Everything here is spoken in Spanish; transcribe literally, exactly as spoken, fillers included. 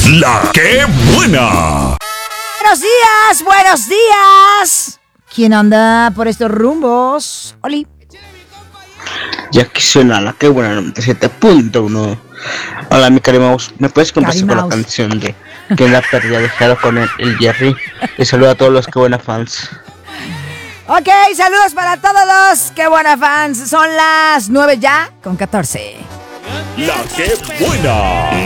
La que buena. Buenos días, buenos días. ¿Quién anda por estos rumbos? Oli. Ya que suena la que buena noventa y siete punto uno. Hola, mi cari Mouse. ¿Me puedes complacer con la canción de ¿Quién la perdía dejado con el, el Jerry? Y saludo a todos los que buena fans. Ok, saludos para todos los que buena fans. Son las nueve ya con catorce. La que buena.